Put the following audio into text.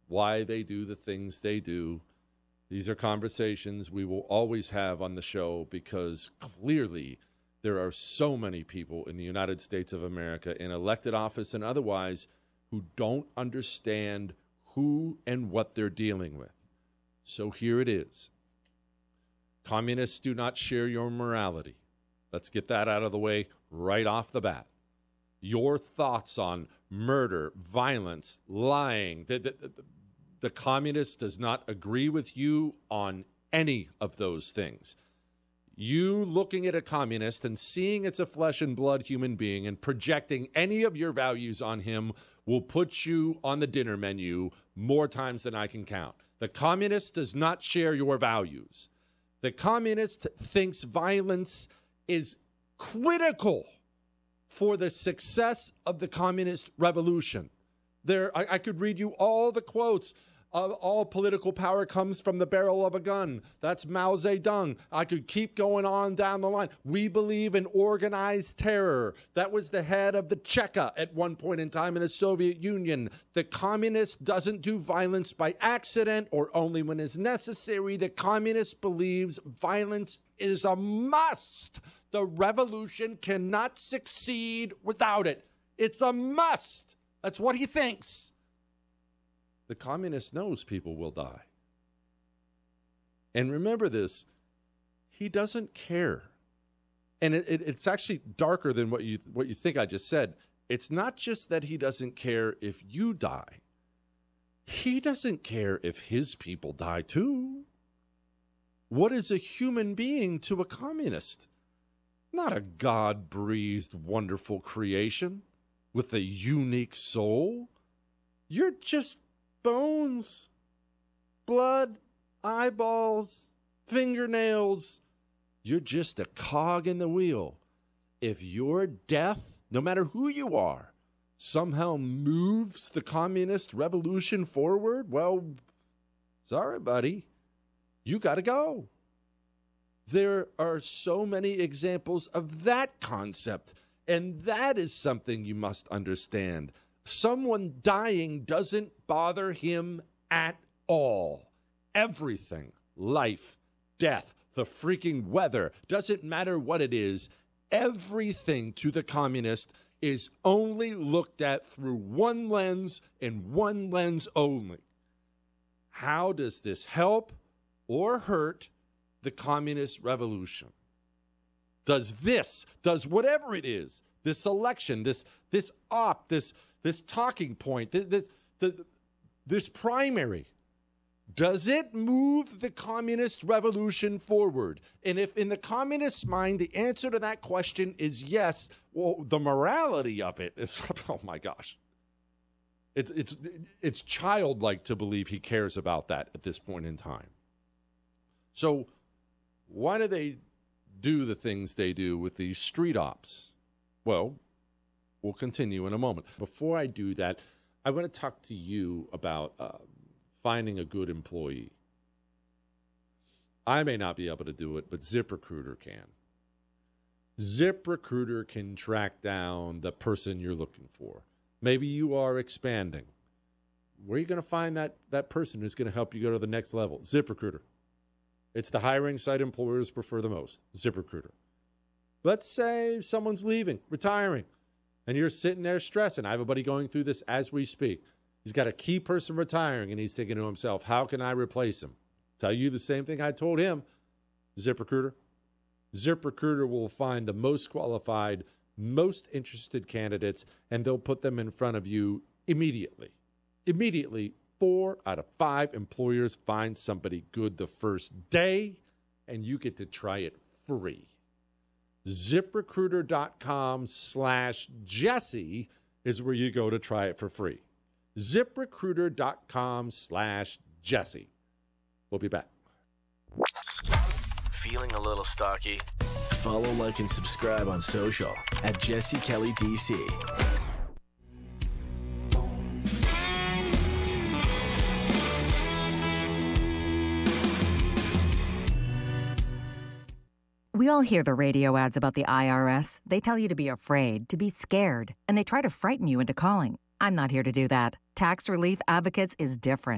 why they do the things they do. These are conversations we will always have on the show because clearly there are so many people in the United States of America in elected office and otherwise who don't understand who and what they're dealing with. So here it is. Communists do not share your morality. Let's get that out of the way right off the bat. Your thoughts on murder, violence, lying, the communist does not agree with you on any of those things. You looking at a communist and seeing it's a flesh and blood human being and projecting any of your values on him will put you on the dinner menu more times than I can count. The communist does not share your values. The communist thinks violence is critical for the success of the communist revolution. I could read you all the quotes. All political power comes from the barrel of a gun. That's Mao Zedong. I could keep going on down the line. We believe in organized terror. That was the head of the Cheka at one point in time in the Soviet Union. The communist doesn't do violence by accident or only when it's necessary. The communist believes violence is a must. The revolution cannot succeed without it. It's a must. That's what he thinks. The communist knows people will die. And remember this, he doesn't care. And it's actually darker than what you think I just said. It's not just that he doesn't care if you die. He doesn't care if his people die too. What is a human being to a communist? Not a God-breathed, wonderful creation with a unique soul. You're just bones, blood, eyeballs, fingernails. You're just a cog in the wheel. If your death, no matter who you are, somehow moves the communist revolution forward, well, sorry, buddy, you got to go. There are so many examples of that concept, and that is something you must understand. Someone dying doesn't bother him at all. Everything, life, death, the freaking weather, doesn't matter what it is, everything to the communist is only looked at through one lens and one lens only. How does this help or hurt the communist revolution? Does whatever it is, this election, this talking point, this primary, does it move the communist revolution forward? And if in the communist's mind the answer to that question is yes, well, the morality of it is, oh my gosh. It's childlike to believe he cares about that at this point in time. So why do they do the things they do with these street ops? Well, we'll continue in a moment. Before I do that, I want to talk to you about finding a good employee. I may not be able to do it, but ZipRecruiter can. ZipRecruiter can track down the person you're looking for. Maybe you are expanding. Where are you going to find that person who's going to help you go to the next level? ZipRecruiter. It's the hiring site employers prefer the most, ZipRecruiter. Let's say someone's leaving, retiring, and you're sitting there stressing. I have a buddy going through this as we speak. He's got a key person retiring, and he's thinking to himself, how can I replace him? Tell you the same thing I told him, ZipRecruiter. ZipRecruiter will find the most qualified, most interested candidates, and they'll put them in front of you immediately. Immediately, 4 out of 5 employers find somebody good the first day, and you get to try it free. ZipRecruiter.com/Jesse is where you go to try it for free. ZipRecruiter.com/Jesse. We'll be back. Feeling a little stocky? Follow, like, and subscribe on social at Jesse Kelly DC. We all hear the radio ads about the IRS. They tell you to be afraid, to be scared, and they try to frighten you into calling. I'm not here to do that. Tax Relief Advocates is different.